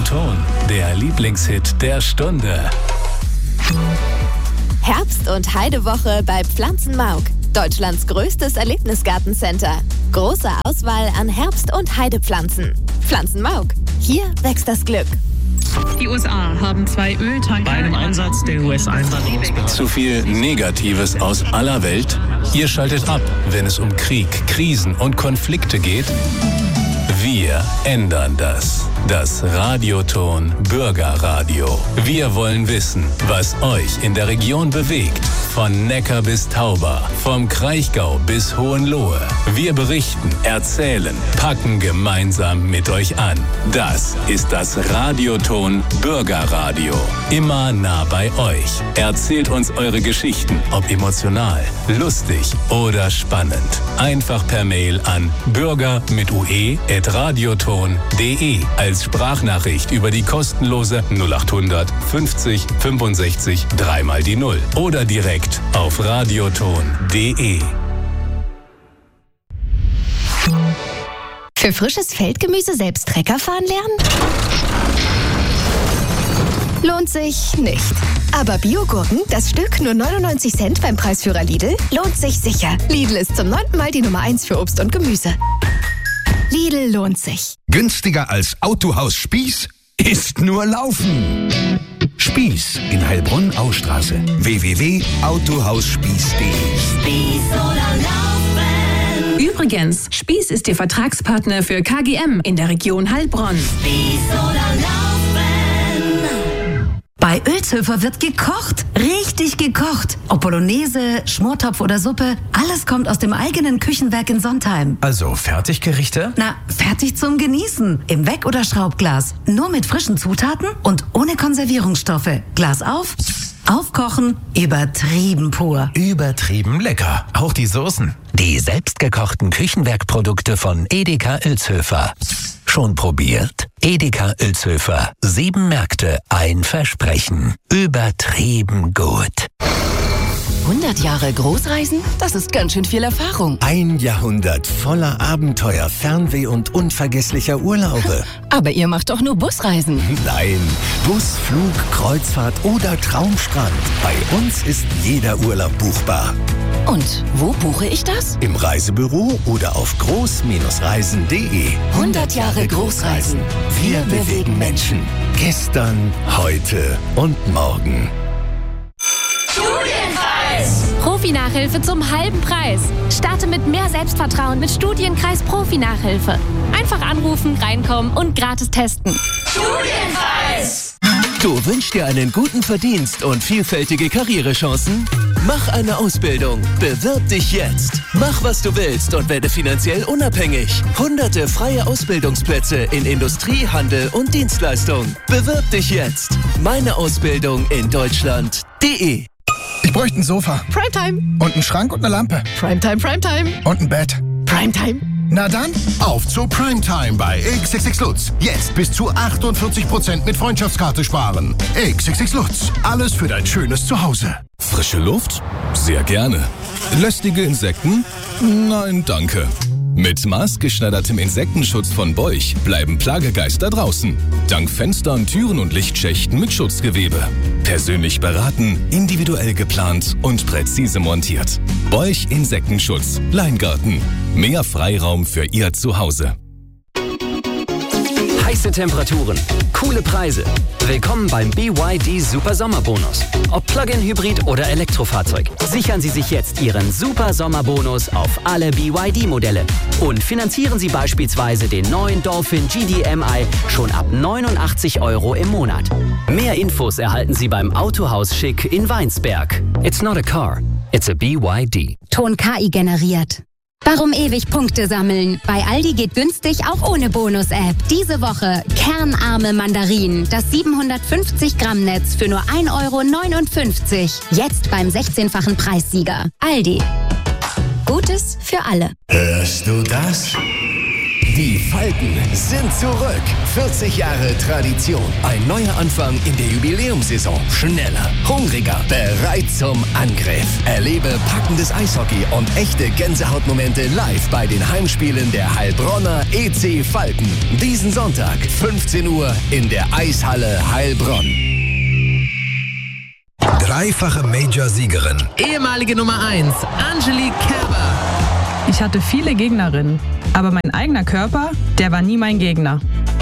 Radioton, der Lieblingshit der Stunde. Herbst- und Heidewoche bei Pflanzenmauk, Deutschlands größtes Erlebnisgartencenter. Große Auswahl an Herbst- und Heidepflanzen. Pflanzenmauk, hier wächst das Glück. Die USA haben 2 Öltanker. Bei einem Einsatz der US-Einwanderungsbehörden. Zu viel Negatives aus aller Welt? Ihr schaltet ab, wenn es um Krieg, Krisen und Konflikte geht? Wir ändern das. Das Radioton Bürgerradio. Wir wollen wissen, was euch in der Region bewegt. Von Neckar bis Tauber, vom Kraichgau bis Hohenlohe. Wir berichten, erzählen, packen gemeinsam mit euch an. Das ist das Radioton Bürgerradio. Immer nah bei euch. Erzählt uns eure Geschichten, ob emotional, lustig oder spannend. Einfach per Mail an bürger@radioton.de als Sprachnachricht über die kostenlose 0800 50 65 3 die 0 oder direkt auf radioton.de. Für frisches Feldgemüse selbst Trecker fahren lernen? Lohnt sich nicht. Aber Biogurken, das Stück nur 99 Cent beim Preisführer Lidl, lohnt sich sicher. Lidl ist zum 9. Mal die Nummer 1 für Obst und Gemüse. Lidl lohnt sich. Günstiger als Autohaus Spieß ist nur Laufen. Spieß in Heilbronn-Austraße. www.autohausspieß.de. Spieß oder Laufen. Übrigens, Spieß ist Ihr Vertragspartner für KGM in der Region Heilbronn. Spieß oder Laufen. Bei Ölzhöfer wird gekocht. Richtig gekocht. Ob Bolognese, Schmortopf oder Suppe, alles kommt aus dem eigenen Küchenwerk in Sontheim. Also Fertiggerichte? Na, fertig zum Genießen. Im Weck- oder Schraubglas. Nur mit frischen Zutaten und ohne Konservierungsstoffe. Glas auf, aufkochen, übertrieben pur. Übertrieben lecker. Auch die Soßen. Die selbstgekochten Küchenwerkprodukte von Edeka Oelzhöfer. Schon probiert? Edeka Oelzhöfer. 7 Märkte, ein Versprechen. Übertrieben gut. 100 Jahre Großreisen? Das ist ganz schön viel Erfahrung. 1 Jahrhundert voller Abenteuer, Fernweh und unvergesslicher Urlaube. Aber ihr macht doch nur Busreisen. Nein, Bus, Flug, Kreuzfahrt oder Traumstrand. Bei uns ist jeder Urlaub buchbar. Und wo buche ich das? Im Reisebüro oder auf groß-reisen.de. 100 Jahre Großreisen. Wir bewegen Menschen. Gestern, heute und morgen. Studienkreis. Profi-Nachhilfe zum halben Preis. Starte mit mehr Selbstvertrauen mit Studienkreis Profi-Nachhilfe. Einfach anrufen, reinkommen und gratis testen. Studienkreis. Du wünschst dir einen guten Verdienst und vielfältige Karrierechancen? Mach eine Ausbildung. Bewirb dich jetzt. Mach, was du willst und werde finanziell unabhängig. Hunderte freie Ausbildungsplätze in Industrie, Handel und Dienstleistung. Bewirb dich jetzt. Meine Ausbildung in Deutschland.de. Ich bräuchte ein Sofa. Primetime. Und einen Schrank und eine Lampe. Primetime, Primetime. Und ein Bett. Primetime. Na dann, auf zu Primetime bei XXX Lutz. Jetzt bis zu 48% mit Freundschaftskarte sparen. XXX Lutz. Alles für dein schönes Zuhause. Frische Luft? Sehr gerne. Lästige Insekten? Nein, danke. Mit maßgeschneidertem Insektenschutz von Beuch bleiben Plagegeister draußen. Dank Fenstern, Türen und Lichtschächten mit Schutzgewebe. Persönlich beraten, individuell geplant und präzise montiert. Beuch Insektenschutz. Leingarten. Mehr Freiraum für Ihr Zuhause. Heiße Temperaturen, coole Preise. Willkommen beim BYD Super Sommerbonus. Ob Plug-in-Hybrid oder Elektrofahrzeug, sichern Sie sich jetzt Ihren Super Sommerbonus auf alle BYD-Modelle und finanzieren Sie beispielsweise den neuen Dolphin GDMI schon ab 89 € im Monat. Mehr Infos erhalten Sie beim Autohaus Schick in Weinsberg. It's not a car, it's a BYD. Ton KI generiert. Warum ewig Punkte sammeln? Bei Aldi geht günstig auch ohne Bonus-App. Diese Woche kernarme Mandarinen. Das 750 Gramm Netz für nur 1,59 €. Jetzt beim 16-fachen Preissieger. Aldi. Gutes für alle. Hörst du das? Die Falken sind zurück. 40 Jahre Tradition. Ein neuer Anfang in der Jubiläumssaison. Schneller, hungriger, bereit zum Angriff. Erlebe packendes Eishockey und echte Gänsehautmomente live bei den Heimspielen der Heilbronner EC Falken. Diesen Sonntag, 15 Uhr in der Eishalle Heilbronn. Dreifache Major-Siegerin. Ehemalige Nummer 1, Angelique Kerber. Ich hatte viele Gegnerinnen, aber mein eigener Körper, der war nie mein Gegner.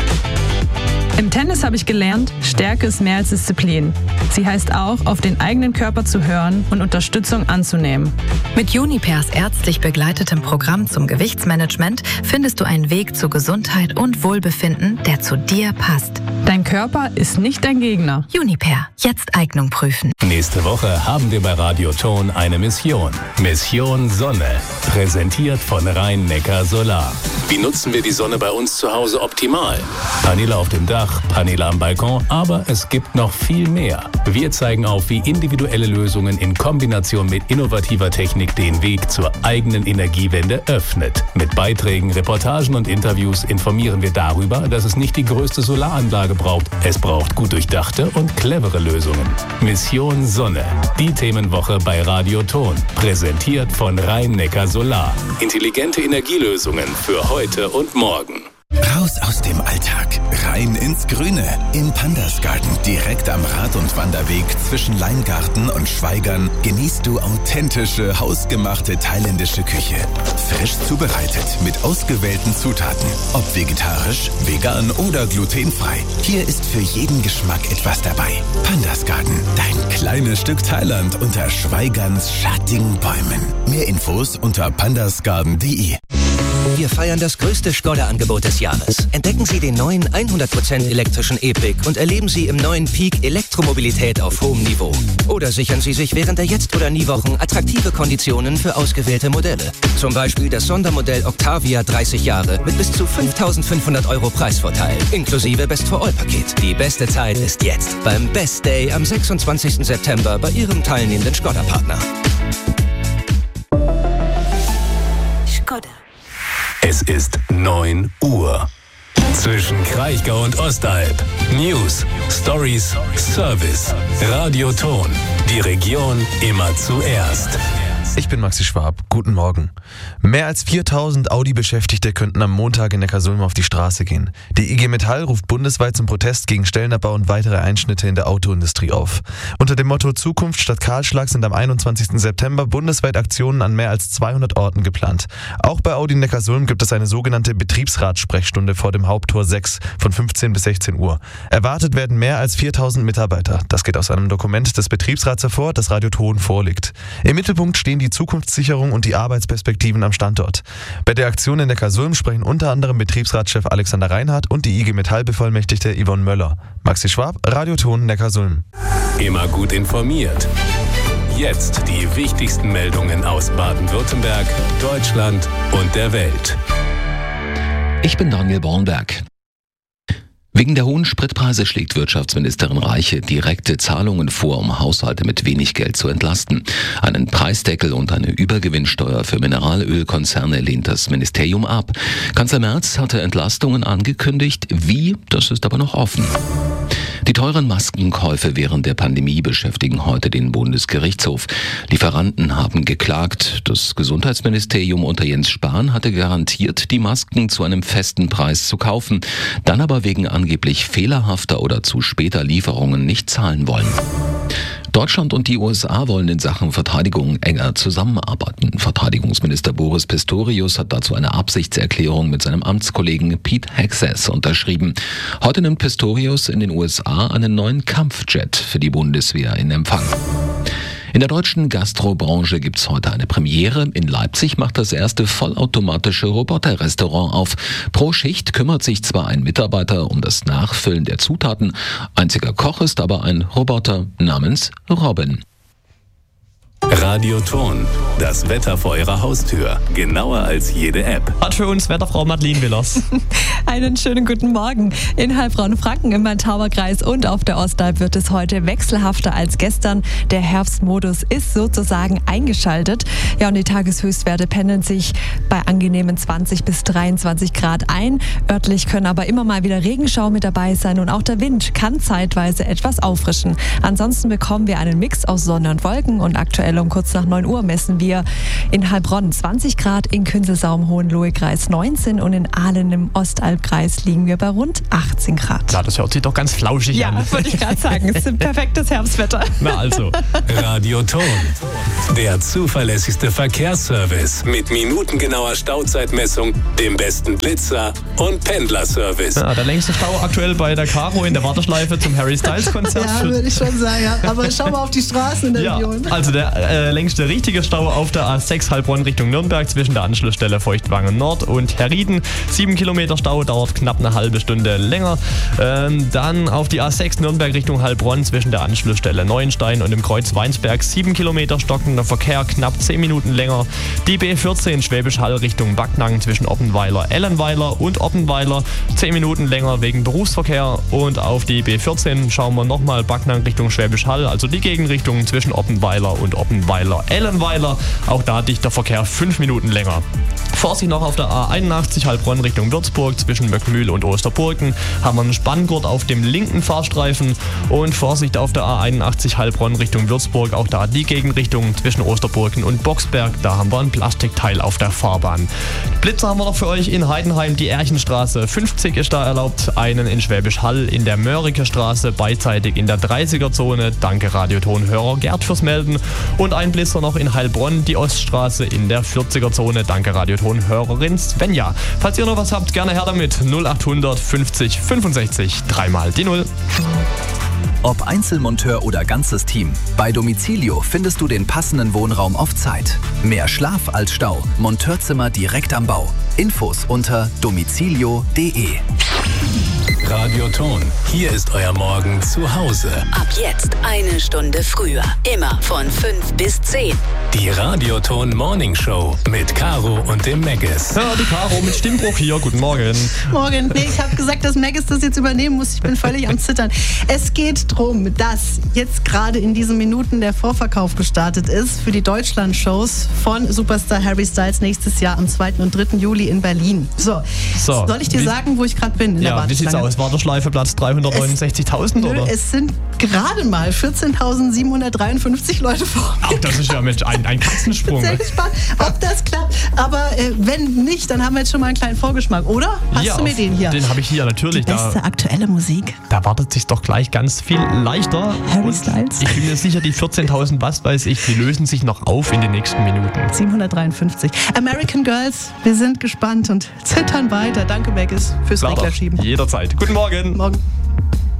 Im Tennis habe ich gelernt, Stärke ist mehr als Disziplin. Sie heißt auch, auf den eigenen Körper zu hören und Unterstützung anzunehmen. Mit Junipers ärztlich begleitetem Programm zum Gewichtsmanagement findest du einen Weg zu Gesundheit und Wohlbefinden, der zu dir passt. Dein Körper ist nicht dein Gegner. Juniper, jetzt Eignung prüfen. Nächste Woche haben wir bei Radio Ton eine Mission. Mission Sonne. Präsentiert von Rhein-Neckar Solar. Wie nutzen wir die Sonne bei uns zu Hause optimal? Paneele auf dem Dach, Paneele am Balkon, aber es gibt noch viel mehr. Wir zeigen auf, wie individuelle Lösungen in Kombination mit innovativer Technik den Weg zur eigenen Energiewende öffnet. Mit Beiträgen, Reportagen und Interviews informieren wir darüber, dass es nicht die größte Solaranlage braucht. Es braucht gut durchdachte und clevere Lösungen. Mission Sonne. Die Themenwoche bei Radio Ton. Präsentiert von Rhein-Neckar Solar. Intelligente Energielösungen für heute und morgen. Raus aus dem Alltag, rein ins Grüne. Im Pandasgarten, direkt am Rad- und Wanderweg zwischen Leingarten und Schweigern, genießt du authentische, hausgemachte thailändische Küche. Frisch zubereitet, mit ausgewählten Zutaten. Ob vegetarisch, vegan oder glutenfrei. Hier ist für jeden Geschmack etwas dabei. Pandasgarten, dein kleines Stück Thailand unter Schweigerns schattigen Bäumen. Mehr Infos unter pandasgarten.de. Wir feiern das größte Skoda-Angebot des Jahres. Entdecken Sie den neuen 100% elektrischen E-Pick und erleben Sie im neuen Peak Elektromobilität auf hohem Niveau. Oder sichern Sie sich während der Jetzt- oder Nie-Wochen attraktive Konditionen für ausgewählte Modelle. Zum Beispiel das Sondermodell Octavia 30 Jahre mit bis zu 5.500 € Preisvorteil, inklusive Best-for-All-Paket. Die beste Zeit ist jetzt beim Best Day am 26. September bei Ihrem teilnehmenden Skoda-Partner. Skoda. Es ist 9 Uhr. Zwischen Kraichgau und Ostalb. News, Stories, Service. Radio Ton. Die Region immer zuerst. Ich bin Maxi Schwab. Guten Morgen. Mehr als 4.000 Audi-Beschäftigte könnten am Montag in Neckarsulm auf die Straße gehen. Die IG Metall ruft bundesweit zum Protest gegen Stellenabbau und weitere Einschnitte in der Autoindustrie auf. Unter dem Motto Zukunft statt Kahlschlag sind am 21. September bundesweit Aktionen an mehr als 200 Orten geplant. Auch bei Audi Neckarsulm gibt es eine sogenannte Betriebsratssprechstunde vor dem Haupttor 6 von 15 bis 16 Uhr. Erwartet werden mehr als 4.000 Mitarbeiter. Das geht aus einem Dokument des Betriebsrats hervor, das Radio Ton vorliegt. Im Mittelpunkt stehen die Zukunftssicherung und die Arbeitsperspektiven am Standort. Bei der Aktion in Neckarsulm sprechen unter anderem Betriebsratschef Alexander Reinhardt und die IG Metall-Bevollmächtigte Yvonne Möller. Maxi Schwab, Radio Ton Neckarsulm. Immer gut informiert. Jetzt die wichtigsten Meldungen aus Baden-Württemberg, Deutschland und der Welt. Ich bin Daniel Bornberg. Wegen der hohen Spritpreise schlägt Wirtschaftsministerin Reiche direkte Zahlungen vor, um Haushalte mit wenig Geld zu entlasten. Einen Preisdeckel und eine Übergewinnsteuer für Mineralölkonzerne lehnt das Ministerium ab. Kanzler Merz hatte Entlastungen angekündigt. Wie? Das ist aber noch offen. Die teuren Maskenkäufe während der Pandemie beschäftigen heute den Bundesgerichtshof. Lieferanten haben geklagt. Das Gesundheitsministerium unter Jens Spahn hatte garantiert, die Masken zu einem festen Preis zu kaufen, dann aber wegen angeblich fehlerhafter oder zu später Lieferungen nicht zahlen wollen. Deutschland und die USA wollen in Sachen Verteidigung enger zusammenarbeiten. Verteidigungsminister Boris Pistorius hat dazu eine Absichtserklärung mit seinem Amtskollegen Pete Hegseth unterschrieben. Heute nimmt Pistorius in den USA einen neuen Kampfjet für die Bundeswehr in Empfang. In der deutschen Gastrobranche gibt's heute eine Premiere. In Leipzig macht das erste vollautomatische Roboterrestaurant auf. Pro Schicht kümmert sich zwar ein Mitarbeiter um das Nachfüllen der Zutaten, einziger Koch ist aber ein Roboter namens Robin. Radioton, das Wetter vor Ihrer Haustür. Genauer als jede App. Hat für uns Wetterfrau Madeleine Willers. Einen schönen guten Morgen. In Heilbronn-Franken im Main-Tauber-Kreis und auf der Ostalb wird es heute wechselhafter als gestern. Der Herbstmodus ist sozusagen eingeschaltet. Ja, und die Tageshöchstwerte pendeln sich bei angenehmen 20 bis 23 Grad ein. Örtlich können aber immer mal wieder Regenschauer mit dabei sein und auch der Wind kann zeitweise etwas auffrischen. Ansonsten bekommen wir einen Mix aus Sonne und Wolken und aktuell um kurz nach 9 Uhr messen wir in Heilbronn 20 Grad, in Künzelsau im Hohenlohe-Kreis 19 und in Aalen im Ostalbkreis liegen wir bei rund 18 Grad. Ja, das hört sich doch ganz flauschig an. Ja, würde ich gerade sagen. Es ist ein perfektes Herbstwetter. Na also. Radioton, der zuverlässigste Verkehrsservice mit minutengenauer Stauzeitmessung, dem besten Blitzer und Pendlerservice. Ja, der längste Stau aktuell bei der Caro in der Warteschleife zum Harry Styles Konzert. Ja, würde ich schon sagen. Ja. Aber schau mal auf die Straßen in der Region. Also der längste richtige Stau auf der A6 Heilbronn Richtung Nürnberg zwischen der Anschlussstelle Feuchtwangen Nord und Herrieden. 7 Kilometer Stau, dauert knapp eine halbe Stunde länger. Dann auf die A6 Nürnberg Richtung Heilbronn zwischen der Anschlussstelle Neuenstein und dem Kreuz Weinsberg. 7 Kilometer stockender Verkehr, knapp 10 Minuten länger. Die B14 Schwäbisch Hall Richtung Backnang zwischen Oppenweiler, Ellenweiler und Oppenweiler. 10 Minuten länger wegen Berufsverkehr. Und auf die B14 schauen wir nochmal Backnang Richtung Schwäbisch Hall, also die Gegenrichtung zwischen Oppenweiler und Oppenweiler-Ellenweiler. Auch da dichter Verkehr 5 Minuten länger. Vorsicht noch auf der A81 Heilbronn Richtung Würzburg zwischen Möckmühl und Osterburgen haben wir einen Spanngurt auf dem linken Fahrstreifen und Vorsicht auf der A81 Heilbronn Richtung Würzburg, auch da die Gegenrichtung zwischen Osterburgen und Boxberg, da haben wir ein Plastikteil auf der Fahrbahn. Blitzer haben wir noch für euch in Heidenheim, die Erchenstraße 50 ist da erlaubt, einen in Schwäbisch Hall in der Mörike Straße beidseitig in der 30er-Zone, danke Radiotonhörer Gerd fürs Melden, und ein Blitzer noch in Heilbronn, die Oststraße in der 40er-Zone, danke Radiotonhörerin Svenja. Falls ihr noch was habt, gerne her damit, 0800 50 65 3 die 0. Ob Einzelmonteur oder ganzes Team, bei Domicilio findest du den passenden Wohnraum auf Zeit. Mehr Schlaf als Stau, Monteurzimmer direkt am Bau. Infos unter domicilio.de. Radioton, hier ist euer Morgen zu Hause. Ab jetzt eine Stunde früher. Immer von 5 bis 10. Die Radioton Morning Show mit Caro und dem Meggis. Ja, die Caro mit Stimmbruch hier. Guten Morgen. Morgen. Nee, ich habe gesagt, dass Meggis das jetzt übernehmen muss. Ich bin völlig am Zittern. Es geht darum, dass jetzt gerade in diesen Minuten der Vorverkauf gestartet ist für die Deutschland-Shows von Superstar Harry Styles nächstes Jahr am 2. und 3. Juli in Berlin. So. Soll ich dir sagen, wo ich gerade bin in der Warteschlange? Wie sieht's aus? Warteschleife Platz 369.000 oder? Es sind gerade mal 14.753 Leute vor mir. Ach, das ist ja mit ein Katzensprung. Ich bin sehr gespannt, ob das klappt. Aber wenn nicht, dann haben wir jetzt schon mal einen kleinen Vorgeschmack, oder? Hast du mir den hier? Den habe ich hier, natürlich. Die beste aktuelle Musik. Da wartet sich doch gleich ganz viel leichter. Harry Styles. Ich bin mir sicher, die 14.000, was weiß ich, die lösen sich noch auf in den nächsten Minuten. 753. American Girls, wir sind gespannt und zittern weiter. Danke, Meggis, fürs Regler schieben. Jederzeit. Guten Morgen. Morgen.